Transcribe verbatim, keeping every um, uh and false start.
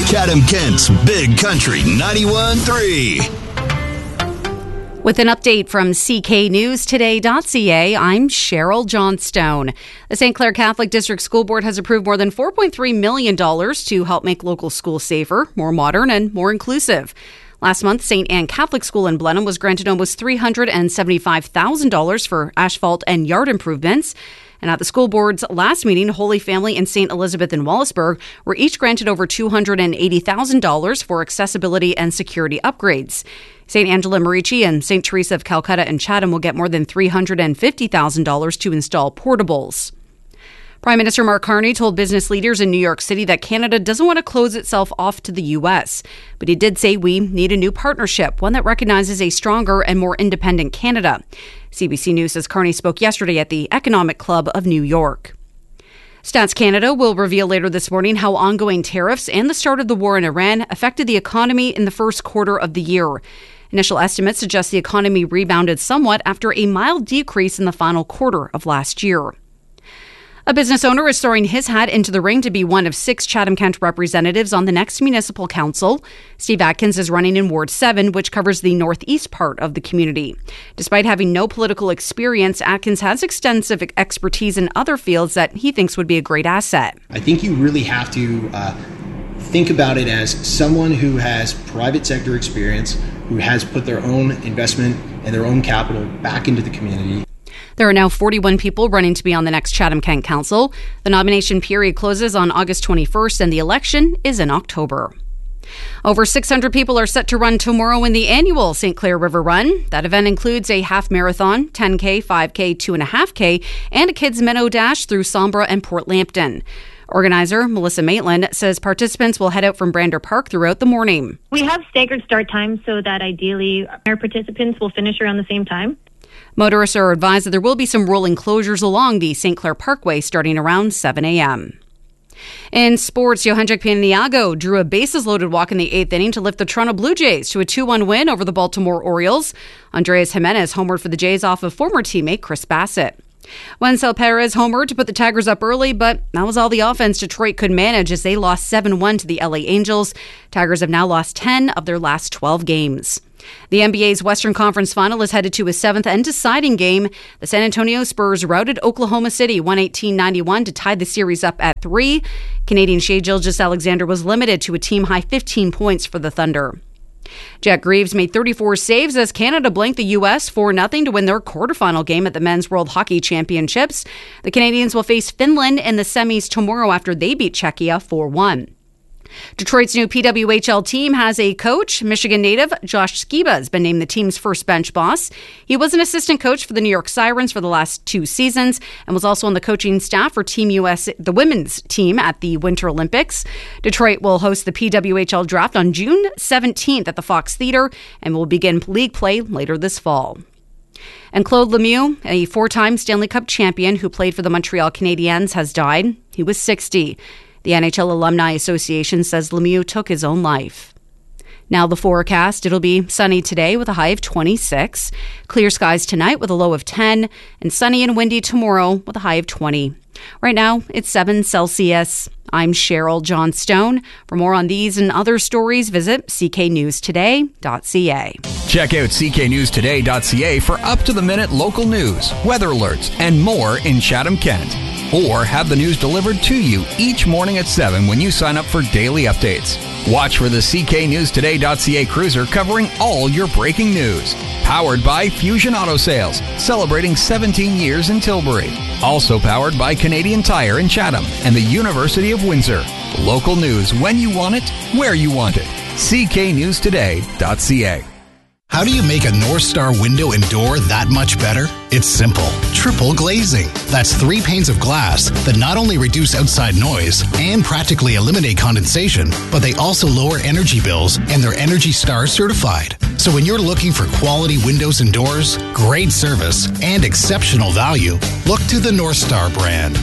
Chatham Kent's Big Country ninety-one point three. With an update from C K News Today dot C A, I'm Cheryl Johnstone. The Saint Clair Catholic District School Board has approved more than four point three million dollars to help make local schools safer, more modern, and more inclusive. Last month, Saint Anne Catholic School in Blenheim was granted almost three hundred seventy-five thousand dollars for asphalt and yard improvements. And at the school board's last meeting, Holy Family and Saint Elizabeth in Wallaceburg were each granted over two hundred eighty thousand dollars for accessibility and security upgrades. Saint Angela Merici and Saint Teresa of Calcutta in Chatham will get more than three hundred fifty thousand dollars to install portables. Prime Minister Mark Carney told business leaders in New York City that Canada doesn't want to close itself off to the U S, but he did say we need a new partnership, one that recognizes a stronger and more independent Canada. C B C News says Carney spoke yesterday at the Economic Club of New York. Stats Canada will reveal later this morning how ongoing tariffs and the start of the war in Iran affected the economy in the first quarter of the year. Initial estimates suggest the economy rebounded somewhat after a mild decrease in the final quarter of last year. A business owner is throwing his hat into the ring to be one of six Chatham-Kent representatives on the next municipal council. Steve Atkins is running in Ward seven, which covers the northeast part of the community. Despite having no political experience, Atkins has extensive expertise in other fields that he thinks would be a great asset. I think you really have to uh, think about it as someone who has private sector experience, who has put their own investment and their own capital back into the community. There are now forty-one people running to be on the next Chatham-Kent Council. The nomination period closes on August twenty-first and the election is in October. Over six hundred people are set to run tomorrow in the annual Saint Clair River Run. That event includes a half marathon, ten K, five K, two point five K, and a kids' Minnow Dash through Sombra and Port Lambton. Organizer Melissa Maitland says participants will head out from Brander Park throughout the morning. We have staggered start times so that ideally our participants will finish around the same time. Motorists are advised that there will be some rolling closures along the Saint Clair Parkway starting around seven a.m. In sports, Johanjek Paniago drew a bases-loaded walk in the eighth inning to lift the Toronto Blue Jays to a two one win over the Baltimore Orioles. Andreas Jimenez homered for the Jays off of former teammate Chris Bassett. Wencel Perez homered to put the Tigers up early, but that was all the offense Detroit could manage as they lost seven one to the L A Angels. Tigers have now lost ten of their last twelve games. The N B A's Western Conference Final is headed to a seventh and deciding game. The San Antonio Spurs routed Oklahoma City one eighteen ninety-one to tie the series up at three. Canadian Shai Gilgeous-Alexander was limited to a team-high fifteen points for the Thunder. Jack Greaves made thirty-four saves as Canada blanked the U S four nothing to win their quarterfinal game at the Men's World Hockey Championships. The Canadians will face Finland in the semis tomorrow after they beat Czechia four one. Detroit's new P W H L team has a coach. Michigan native Josh Skiba has been named the team's first bench boss. He was an assistant coach for the New York Sirens for the last two seasons and was also on the coaching staff for Team U S, the women's team at the Winter Olympics. Detroit will host the P W H L draft on June seventeenth at the Fox Theater and will begin league play later this fall. And Claude Lemieux, a four-time Stanley Cup champion who played for the Montreal Canadiens, has died. He was sixty. The N H L Alumni Association says Lemieux took his own life. Now the forecast. It'll be sunny today with a high of twenty-six. Clear skies tonight with a low of ten. And sunny and windy tomorrow with a high of twenty. Right now, it's seven Celsius. I'm Cheryl Johnstone. For more on these and other stories, visit C K News Today dot C A. Check out C K News Today dot C A for up-to-the-minute local news, weather alerts, and more in Chatham-Kent. Or have the news delivered to you each morning at seven when you sign up for daily updates. Watch for the C K News Today dot C A cruiser covering all your breaking news. Powered by Fusion Auto Sales, celebrating seventeen years in Tilbury. Also powered by Canadian Tire in Chatham and the University of Windsor. Local news when you want it, where you want it. C K News Today dot C A. How do you make a North Star window and door that much better? It's simple. Triple glazing. That's three panes of glass that not only reduce outside noise and practically eliminate condensation, but they also lower energy bills and they're Energy Star certified. So when you're looking for quality windows and doors, great service, and exceptional value, look to the North Star brand.